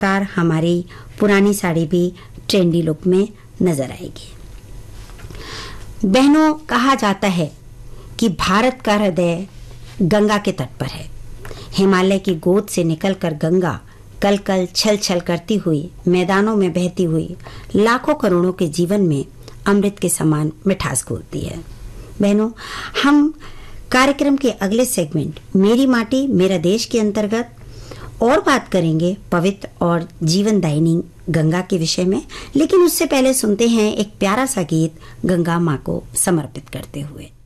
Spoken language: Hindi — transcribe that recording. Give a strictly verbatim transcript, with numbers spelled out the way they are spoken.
तार हमारी पुरानी साड़ी भी ट्रेंडी लुक में नजर आएगी। बहनों, कहा जाता है कि भारत का हृदय गंगा के तट पर है। हिमालय की गोद से निकलकर गंगा कल कल छल छल करती हुई मैदानों में बहती हुई लाखों करोड़ों के जीवन में अमृत के समान मिठास घोलती है। बहनों, हम कार्यक्रम के अगले सेगमेंट मेरी माटी मेरा देश के अंतर्गत और बात करेंगे पवित्र और जीवनदायिनी गंगा के विषय में, लेकिन उससे पहले सुनते हैं एक प्यारा सा गीत गंगा माँ को समर्पित करते हुए।